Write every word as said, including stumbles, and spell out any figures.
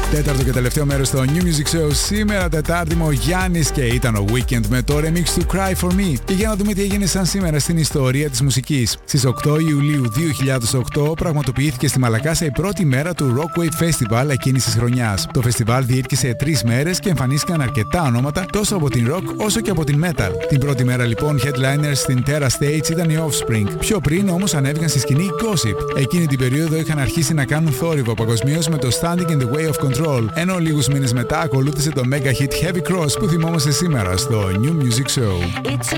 Τέταρτο και τελευταίο μέρος στο New Music Show. Σήμερα Τετάρτη με ο Γιάννης και ήταν ο Weekend με το remix του Cry For Me. Και για να δούμε τι έγινε σαν σήμερα στην ιστορία της μουσικής. Στις οκτώ Ιουλίου δύο χιλιάδες οκτώ πραγματοποιήθηκε στη Μαλακάσα η πρώτη μέρα του Rock Wave Festival εκείνης της χρονιάς. Το φεστιβάλ διήρκησε τρεις μέρες και εμφανίστηκαν αρκετά ονόματα τόσο από την rock όσο και από την metal. Την πρώτη μέρα λοιπόν headliners στην Terra Stage ήταν οι Offspring. Πιο πριν όμως ανέβηκαν στη σκηνή Gossip. Εκείνη την περίοδο είχαν αρχίσει να κάνουν θόρυβο παγκοσμίως με το Standing in the Way of Control, ενώ λίγους μήνες μετά ακολούθησε το mega hit Heavy Cross που θυμόμαστε σήμερα στο New Music Show.